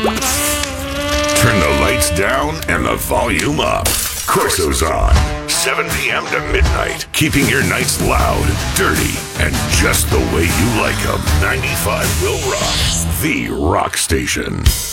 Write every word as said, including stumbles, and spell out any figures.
Turn the lights down and the volume up. Corso's on. seven p.m. to midnight. Keeping your nights loud, dirty, and just the way you like them. ninety-five Will Rock. The rock station.